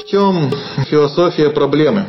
В чем философия проблемы?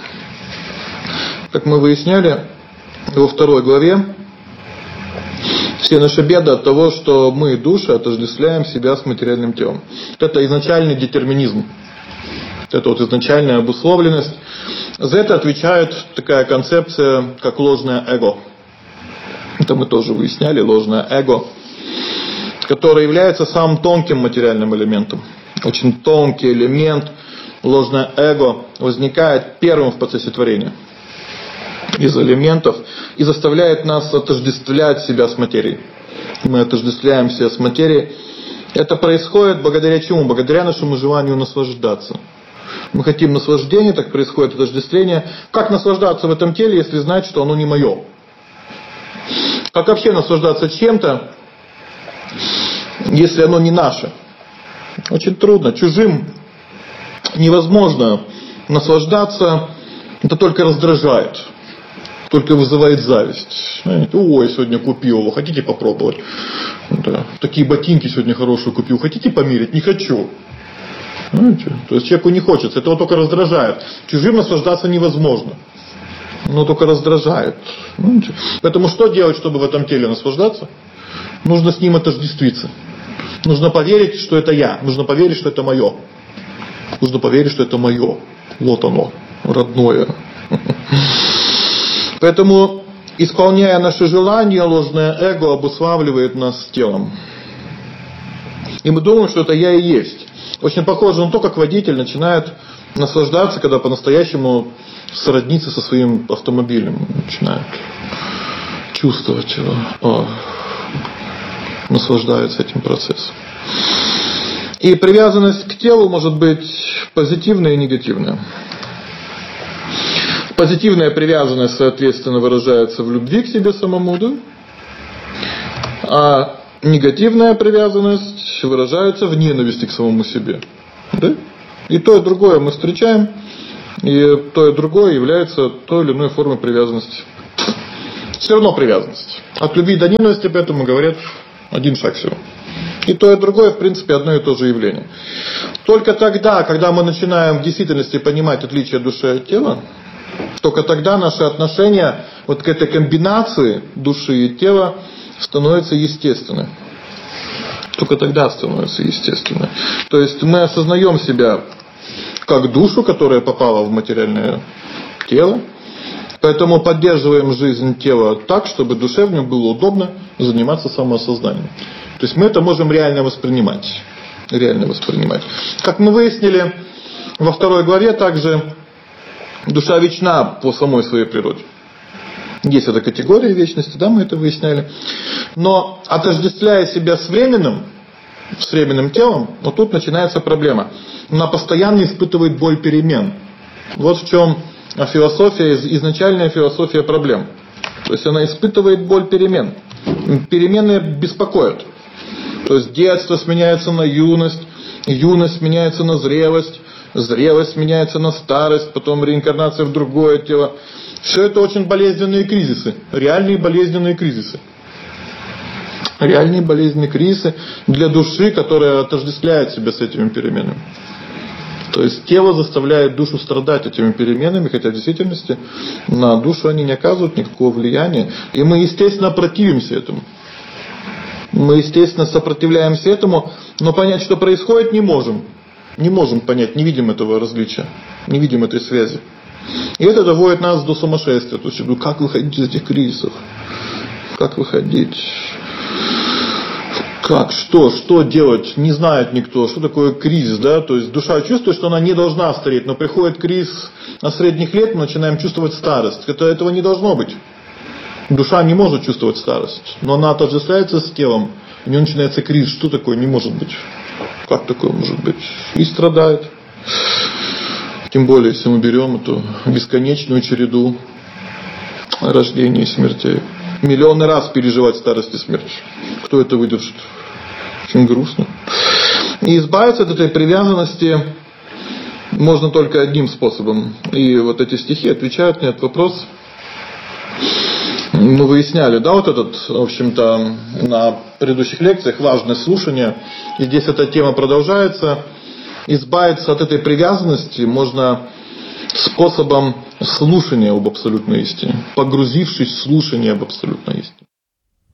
Как мы выясняли во 2 главе, все наши беды от того, что мы, души, отождествляем себя с материальным телом. Это изначальный детерминизм. Это вот изначальная обусловленность. За это отвечает такая концепция, как ложное эго. Это мы тоже выясняли, ложное эго, которое является самым тонким материальным элементом. Очень тонкий элемент, ложное эго, возникает первым в процессе творения из элементов и заставляет нас отождествлять себя с материей. Мы отождествляем себя с материей. Это происходит благодаря чему? Благодаря нашему желанию наслаждаться. Мы хотим наслаждения, так происходит отождествление. Как наслаждаться в этом теле, если знать, что оно не мое? Как вообще наслаждаться чем-то, если оно не наше? Очень трудно. Чужим невозможно наслаждаться. Это только раздражает. Только вызывает зависть. Знаете, ой, сегодня купил, вы хотите попробовать? Да. Такие ботинки сегодня хорошие купил, хотите померить? Не хочу. Знаете? То есть человеку не хочется, этого только раздражает. Чужим наслаждаться невозможно. Но только раздражает. Знаете? Поэтому что делать, чтобы в этом теле наслаждаться? Нужно с ним отождествиться. Нужно поверить, что это я. Нужно поверить, что это мое. Нужно поверить, что это мое. Вот оно, родное. Поэтому, исполняя наши желания, ложное эго обуславливает нас с телом. И мы думаем, что это я и есть. Очень похоже на то, как водитель начинает наслаждаться, когда по-настоящему сроднится со своим автомобилем. Начинает чувствовать его. Наслаждается этим процессом. И привязанность к телу может быть позитивная и негативная. Позитивная привязанность, соответственно, выражается в любви к себе самому, да? А негативная привязанность выражается в ненависти к самому себе. Да? И то, и другое мы встречаем, и то, и другое является той или иной формой привязанности. Все равно привязанность. От любви до ненависти, поэтому говорят, один шаг всего. И то, и другое, в принципе, одно и то же явление. Только тогда, когда мы начинаем в действительности понимать отличие души от тела, только тогда наши отношения вот к этой комбинации души и тела становятся естественны. Только тогда становятся естественны. То есть мы осознаем себя как душу, которая попала в материальное тело. Поэтому поддерживаем жизнь тела так, чтобы душе в нем было удобно заниматься самоосознанием. То есть мы это можем реально воспринимать. Реально воспринимать. Как мы выяснили во 2 главе, также душа вечна по самой своей природе. Есть эта категория вечности, да, мы это выясняли. Но отождествляя себя с временным телом, вот тут начинается проблема. Она постоянно испытывает боль перемен. Вот в чем философия, изначальная философия проблем. То есть она испытывает боль перемен. Перемены беспокоят. То есть детство сменяется на юность, юность сменяется на зрелость, зрелость меняется на старость, потом реинкарнация в другое тело. Все это очень болезненные кризисы. Реальные болезненные кризисы. Реальные болезненные кризисы для души, которая отождествляет себя с этими переменами. То есть тело заставляет душу страдать этими переменами, хотя в действительности на душу они не оказывают никакого влияния. И мы, естественно, противимся этому. Мы, естественно, сопротивляемся этому, но понять, что происходит, не можем. Не можем понять, не видим этого различия, не видим этой связи. И это доводит нас до сумасшествия. То есть, как выходить из этих кризисов? Как выходить? Как? Что делать? Не знает никто, что такое кризис. Да? То есть душа чувствует, что она не должна стареть, но приходит кризис на средних лет, мы начинаем чувствовать старость. Этого не должно быть. Душа не может чувствовать старость, но она отождествляется с телом. У нее начинается кризис. Что такое? Не может быть. Как такое может быть? И страдает. Тем более, если мы берем эту бесконечную череду рождений и смертей. Миллионы раз переживать старость и смерть. Кто это выдержит? Очень грустно. И избавиться от этой привязанности можно только одним способом. И вот эти стихи отвечают на этот вопрос. Мы выясняли, да, вот этот, в общем-то, на предыдущих лекциях важное слушание. И здесь эта тема продолжается. избавиться от этой привязанности можно способом слушания об абсолютной истине, погрузившись в слушание об абсолютной истине.